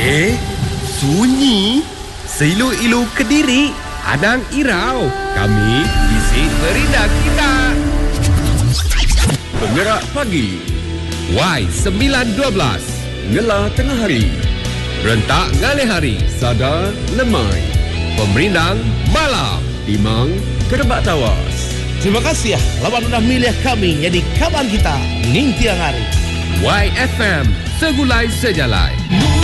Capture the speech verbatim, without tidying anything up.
Eh, sunyi. Seilu-ilu Kediri, Anang Irau. Kami bisik merindah kita. Penggerak pagi. Y sembilan dua belas. Ngelah tengah hari. Rentak ngalih hari. Sadar lemai. Pemerindang malam. Timang kerebak tawas. Terima kasih ya, lawan sudah milih kami jadi kawan kita, Ning Tiang Hari. Y F M, segulai sejalai.